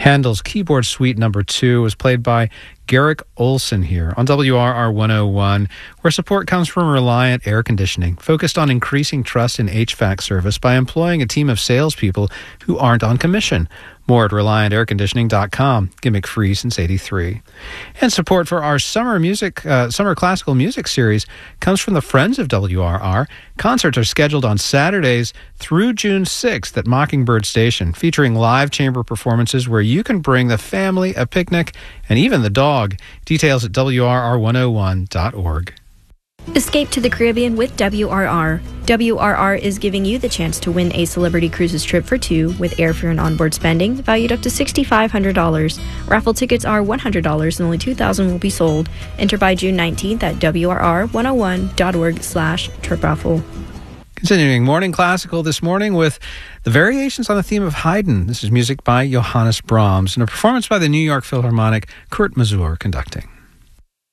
Handel's Keyboard Suite No. 2 was played by Garrick Olson here on WRR 101, where support comes from Reliant Air Conditioning, focused on increasing trust in HVAC service by employing a team of salespeople who aren't on commission. More at ReliantAirConditioning.com. Gimmick free since '83. And support for our summer classical music series comes from the Friends of WRR. Concerts are scheduled on Saturdays through June 6th at Mockingbird Station, featuring live chamber performances where you can bring the family, a picnic, and even the dog. Details at WRR101.org. Escape to the Caribbean with WRR. WRR is giving you the chance to win a Celebrity Cruises trip for two with airfare and onboard spending valued up to $6,500. Raffle tickets are $100 and only 2,000 will be sold. Enter by June 19th at WRR101.org/trip raffle. Continuing Morning Classical this morning with the variations on the theme of Haydn. This is music by Johannes Brahms and a performance by the New York Philharmonic, Kurt Masur conducting.